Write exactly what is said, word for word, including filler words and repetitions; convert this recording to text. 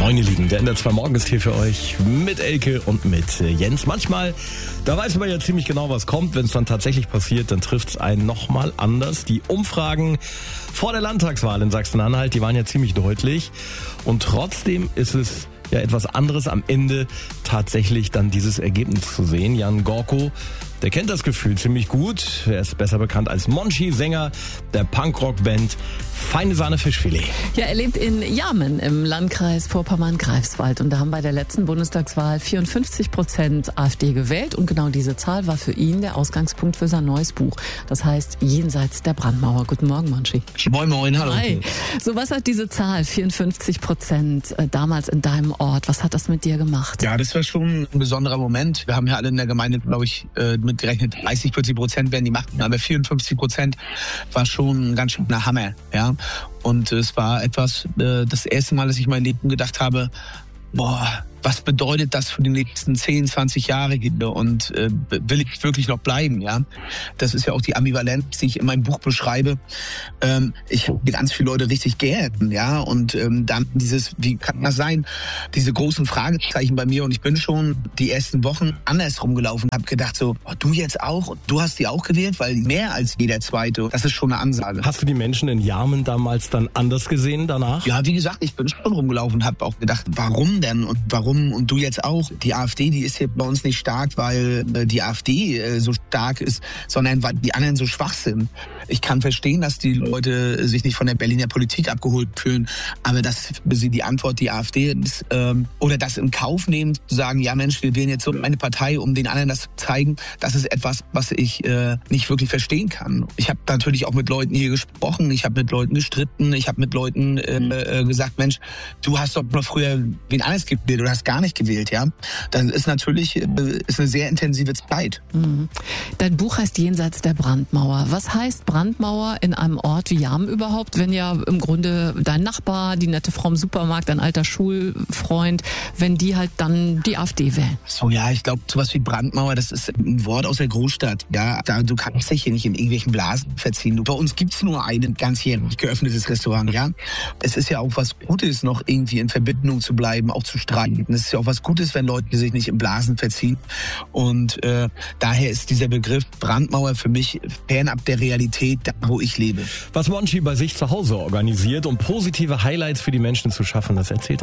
Neun liegen. Der N D R zwei Morgen ist hier für euch mit Elke und mit Jens. Manchmal, da weiß man ja ziemlich genau, was kommt. Wenn es dann tatsächlich passiert, dann trifft es einen nochmal anders. Die Umfragen vor der Landtagswahl in Sachsen-Anhalt, die waren ja ziemlich deutlich. Und trotzdem ist es ja etwas anderes am Ende tatsächlich dann dieses Ergebnis zu sehen. Jan Gorko, der kennt das Gefühl ziemlich gut. Er ist besser bekannt als Monchi, Sänger der Punkrock-Band Feine Sahne Fischfilet. Ja, er lebt in Jarmen im Landkreis Vorpommern-Greifswald. Und da haben bei der letzten Bundestagswahl vierundfünfzig Prozent AfD gewählt. Und genau diese Zahl war für ihn der Ausgangspunkt für sein neues Buch. Das heißt Jenseits der Brandmauer. Guten Morgen, Monchi. Moin, moin, hallo. Hi. So, was hat diese Zahl, vierundfünfzig Prozent, damals in deinem Ort, was hat das mit dir gemacht? Ja, das war schon ein besonderer Moment. Wir haben ja alle in der Gemeinde, glaube ich, mitgerechnet, dreißig, vierzig Prozent werden die machten, aber vierundfünfzig Prozent war schon ein ganz schöner Hammer, ja. Und es war etwas, das erste Mal, dass ich mein Leben gedacht habe, boah, was bedeutet das für die nächsten zehn, zwanzig Jahre und äh, will ich wirklich noch bleiben, ja? Das ist ja auch die Ambivalenz, die ich in meinem Buch beschreibe. Ähm, ich habe ganz viele Leute richtig gern, ja, und ähm, dann dieses, wie kann das sein, diese großen Fragezeichen bei mir und ich bin schon die ersten Wochen andersrum gelaufen, habe gedacht so, oh, du jetzt auch und du hast die auch gewählt, weil mehr als jeder Zweite, das ist schon eine Ansage. Hast du die Menschen in Jarmen damals dann anders gesehen danach? Ja, wie gesagt, ich bin schon rumgelaufen und habe auch gedacht, warum denn und warum und du jetzt auch. Die AfD, die ist hier bei uns nicht stark, weil äh, die AfD äh, so stark ist, sondern weil die anderen so schwach sind. Ich kann verstehen, dass die Leute sich nicht von der Berliner Politik abgeholt fühlen, aber das ist die Antwort, die AfD ist, ähm, oder das in Kauf nehmen, zu sagen, ja Mensch, wir wählen jetzt so eine Partei, um den anderen das zu zeigen, das ist etwas, was ich äh, nicht wirklich verstehen kann. Ich habe natürlich auch mit Leuten hier gesprochen, ich habe mit Leuten gestritten, ich habe mit Leuten äh, äh, gesagt, Mensch, du hast doch noch früher wen anderes gewählt oder hast gar nicht gewählt, ja. Das ist natürlich ist eine sehr intensive Zeit. Mhm. Dein Buch heißt Jenseits der Brandmauer. Was heißt Brandmauer in einem Ort wie Jarmen überhaupt, wenn ja im Grunde dein Nachbar, die nette Frau im Supermarkt, dein alter Schulfreund, wenn die halt dann die AfD wählen? So, ja, ich glaube, sowas wie Brandmauer, das ist ein Wort aus der Großstadt. Ja, da, du kannst dich hier nicht in irgendwelchen Blasen verziehen. Du, bei uns gibt's nur ein ganzjährig geöffnetes Restaurant, ja. Es ist ja auch was Gutes, noch irgendwie in Verbindung zu bleiben, auch zu streiten. Es ist ja auch was Gutes, wenn Leute sich nicht in Blasen verziehen. Und äh, daher ist dieser Begriff Brandmauer für mich fernab der Realität, da wo ich lebe. Was Monchi bei sich zu Hause organisiert, um positive Highlights für die Menschen zu schaffen, das erzählt er.